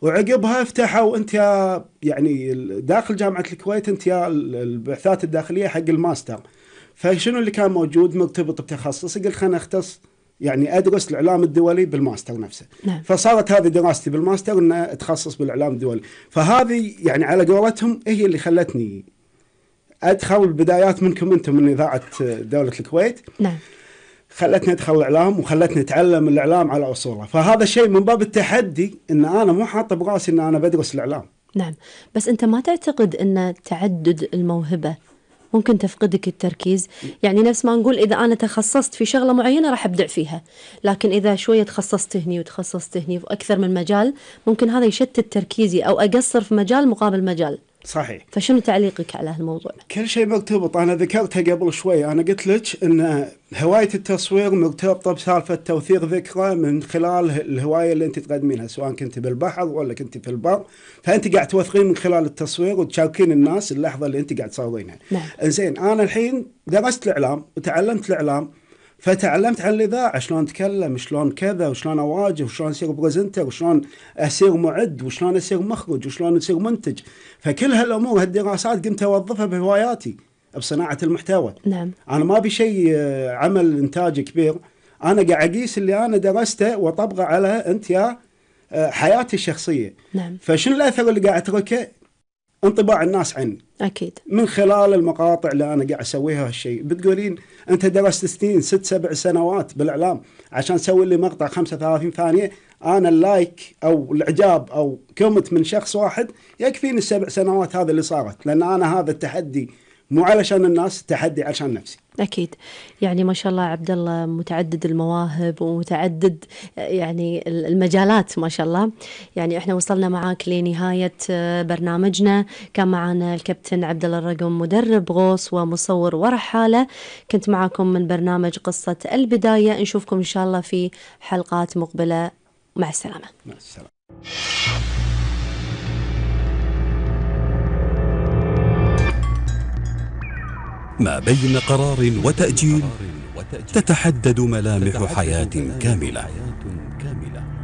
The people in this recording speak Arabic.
وعقبها فتحوا انت يا يعني داخل جامعة الكويت انت يا البعثات الداخلية حق الماستر. فشنو اللي كان موجود مرتبط بتخصصي؟ قلت خليني اختص يعني ادرس الاعلام الدولي بالماستر نفسه. نعم. فصارت هذه دراستي بالماستر ان اتخصص بالاعلام الدولي. فهذه يعني على قولتهم هي اللي خلتني ادخل البدايات منكم انتم من اذاعة دولة الكويت. نعم. خلتني ادخل الاعلام وخلتني اتعلم الاعلام على اصوله. فهذا شيء من باب التحدي ان انا مو حاطه براسي ان انا بدرس الاعلام. نعم. بس أنت ما تعتقد أن تعدد الموهبة ممكن تفقدك التركيز؟ يعني نفس ما نقول إذا أنا تخصصت في شغلة معينة راح أبدع فيها، لكن إذا شوية تخصصت هني وتخصصت هني في أكثر من مجال ممكن هذا يشتت تركيزي أو أقصر في مجال مقابل مجال. صحيح. فشنو تعليقك على هالموضوع؟ كل شيء مرتبط. أنا ذكرتها قبل شوي، أنا قلت لك أن هواية التصوير مرتبطة بسالفة توثيق ذكرى من خلال الهواية اللي أنت تقدمينها، سواء كنت بالبحر ولا كنت في البر، فأنت قاعد توثقين من خلال التصوير وتشاركين الناس اللحظة اللي أنت قاعد تصورينها. نعم. إنزين أنا الحين درست الإعلام وتعلمت الإعلام، فتعلمت عن الإذاعة، شلون أتكلم، شلون كذا، وشلون أواجه، وشلون أصير برزنتر، وشلون أصير معد، وشلون أصير مخرج، وشلون أصير منتج. فكل هالأمور هالدراسات قمت أوظفها بهواياتي بصناعة المحتوى. نعم. أنا ما بشيء عمل إنتاج كبير، أنا قاعد أقيس اللي أنا درسته وأطبقه على أنت يا حياتي الشخصية. نعم. فشنو الأثر اللي قاعد أتركه؟ انطباع الناس عني. أكيد. من خلال المقاطع اللي أنا قاعد أسويها هالشيء. بتقولين أنت درست سنين 6-7 سنوات بالإعلام عشان تسوي لي مقطع 35 ثانية، أنا اللايك أو الإعجاب أو كومنت من شخص واحد يكفيني 7 سنوات هذا اللي صارت، لأن أنا هذا التحدي مو علشان الناس، تحدي عشان نفسي. أكيد. يعني ما شاء الله عبد الله متعدد المواهب ومتعدد يعني المجالات ما شاء الله. يعني احنا وصلنا معاك لنهاية برنامجنا. كان معنا الكابتن عبد الله الرقم، مدرب غوص ومصور ورحالة. كنت معاكم من برنامج قصة البداية. نشوفكم إن شاء الله في حلقات مقبلة. مع السلامة. مع السلامة. ما بين قرار وتأجيل تتحدد ملامح حياة كاملة.